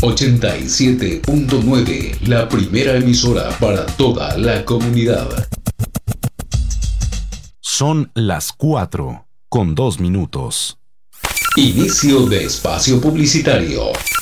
87.9, la primera emisora para toda la comunidad. Son las 4:02. Inicio de espacio publicitario.